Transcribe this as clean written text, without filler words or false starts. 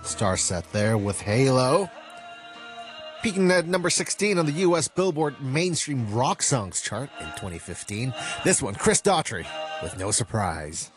Starset there with Halo. Peaking at number 16 on the U.S. Billboard Mainstream Rock Songs chart in 2015. This one, Chris Daughtry with No Surprise.